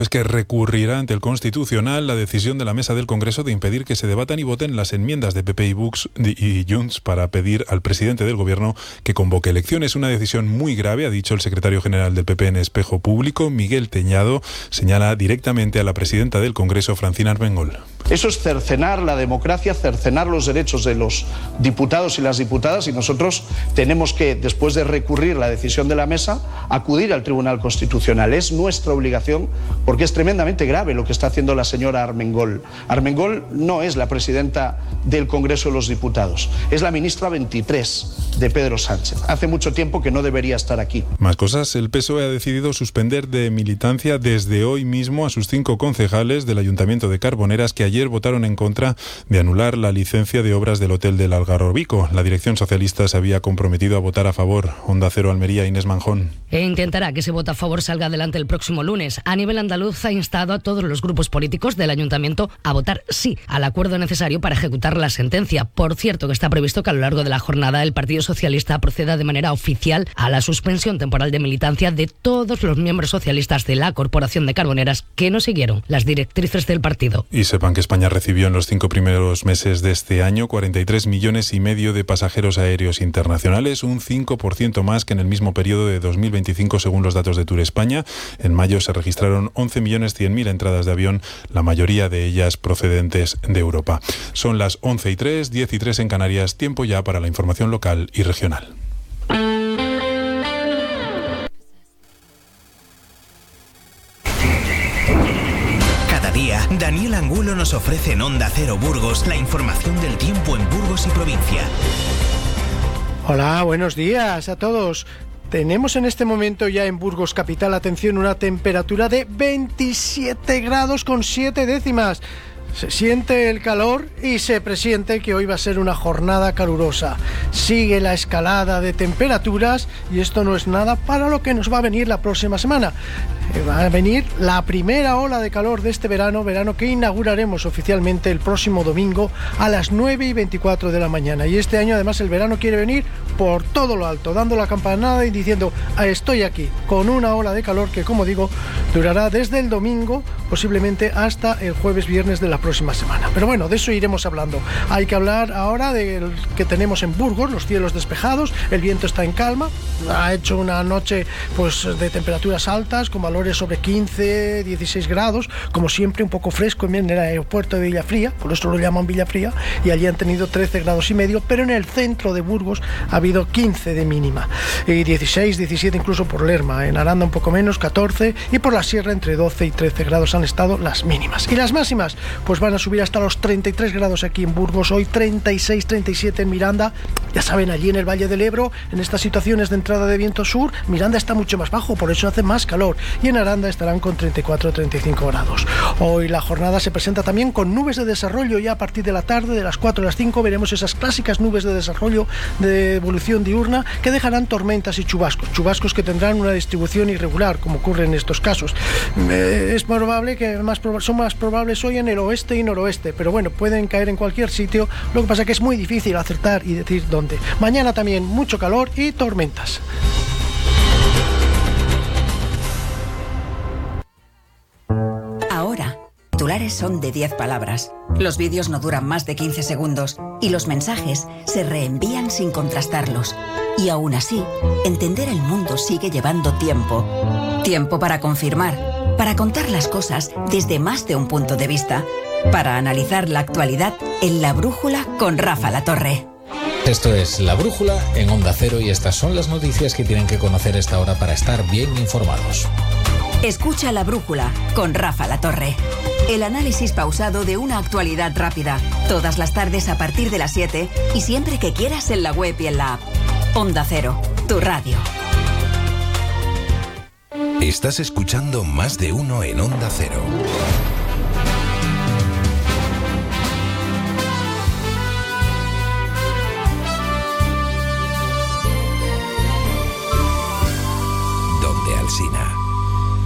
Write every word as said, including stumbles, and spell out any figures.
Es que recurrirá ante el Constitucional la decisión de la Mesa del Congreso de impedir que se debatan y voten las enmiendas de P P y Vox y Junts para pedir al presidente del Gobierno que convoque elecciones. Una decisión muy grave, ha dicho el secretario general del P P en Espejo Público, Miguel Teñado. Señala directamente a la presidenta del Congreso, Francina Armengol. Eso es cercenar la democracia, cercenar los derechos de los diputados y las diputadas, y nosotros tenemos que, después de recurrir la decisión de la Mesa, acudir al Tribunal Constitucional. Es nuestra obligación, porque es tremendamente grave lo que está haciendo la señora Armengol. Armengol no es la presidenta del Congreso de los Diputados, es la ministra veintitrés de Pedro Sánchez. Hace mucho tiempo que no debería estar aquí. Más cosas, el P S O E ha decidido suspender de militancia desde hoy mismo a sus cinco concejales del Ayuntamiento de Carboneras que ayer votaron en contra de anular la licencia de obras del Hotel del Algarrobico. La dirección socialista se había comprometido a votar a favor. Onda Cero Almería, Inés Manjón. E intentará que ese voto a favor salga adelante el próximo lunes. A nivel andaluz ha instado a todos los grupos políticos del Ayuntamiento a votar sí al acuerdo necesario para ejecutar la sentencia. Por cierto, que está previsto que a lo largo de la jornada el Partido Socialista proceda de manera oficial a la suspensión temporal de militancia de todos los miembros socialistas de la Corporación de Carboneras que no siguieron las directrices del partido. Y sepan que España recibió en los cinco primeros meses de este año cuarenta y tres millones y medio de pasajeros aéreos internacionales, un cinco por ciento más que en el mismo periodo de dos mil veinticinco según los datos de Tour España. En mayo se registraron once millones cien mil entradas de avión, la mayoría de ellas procedentes de Europa. Son las once y tres, diez y tres en Canarias, tiempo ya para la información local y regional. Daniel Angulo nos ofrece en Onda Cero Burgos la información del tiempo en Burgos y provincia. Hola, buenos días a todos. Tenemos en este momento ya en Burgos Capital, atención, una temperatura de veintisiete grados con siete décimas. Se siente el calor y se presiente que hoy va a ser una jornada calurosa. Sigue la escalada de temperaturas y esto no es nada para lo que nos va a venir la próxima semana. Va a venir la primera ola de calor de este verano, verano que inauguraremos oficialmente el próximo domingo a las nueve y veinticuatro de la mañana. Y este año además el verano quiere venir por todo lo alto, dando la campanada y diciendo estoy aquí, con una ola de calor que, como digo, durará desde el domingo posiblemente hasta el jueves, viernes de la próxima semana. Pero bueno, de eso iremos hablando. Hay que hablar ahora de que tenemos en Burgos, los cielos despejados, el viento está en calma, ha hecho una noche pues de temperaturas altas con valores sobre quince, dieciséis grados, como siempre un poco fresco en el aeropuerto de Villafría, por eso lo llaman Villafría, y allí han tenido trece grados y medio, pero en el centro de Burgos ha habido quince de mínima, y dieciséis, diecisiete incluso por Lerma, en Aranda un poco menos, catorce, y por la sierra entre doce y trece grados han estado las mínimas. Y las máximas, pues van a subir hasta los treinta y tres grados aquí en Burgos, hoy treinta y seis, treinta y siete en Miranda, ya saben, allí en el Valle del Ebro, en estas situaciones de entrada de viento sur, Miranda está mucho más bajo, por eso hace más calor, y en Aranda estarán con treinta y cuatro, treinta y cinco grados. Hoy la jornada se presenta también con nubes de desarrollo, ya a partir de la tarde, de las cuatro a las cinco, veremos esas clásicas nubes de desarrollo de evolución diurna que dejarán tormentas y chubascos, chubascos que tendrán una distribución irregular, como ocurre en estos casos. Eh, es probable que más prob- son más probables hoy en el oeste y noroeste, pero bueno, pueden caer en cualquier sitio, lo que pasa que es muy difícil acertar y decir dónde. Mañana también mucho calor y tormentas. Ahora, titulares son de diez palabras. Los vídeos no duran más de quince segundos y los mensajes se reenvían sin contrastarlos. Y aún así, entender el mundo sigue llevando tiempo. Tiempo para confirmar, para contar las cosas desde más de un punto de vista, para analizar la actualidad en La Brújula con Rafa Latorre. Esto es La Brújula en Onda Cero y estas son las noticias que tienen que conocer esta hora para estar bien informados. Escucha La Brújula con Rafa Latorre. El análisis pausado de una actualidad rápida. Todas las tardes a partir de las siete y siempre que quieras en la web y en la app. Onda Cero, tu radio. Estás escuchando Más de Uno en Onda Cero.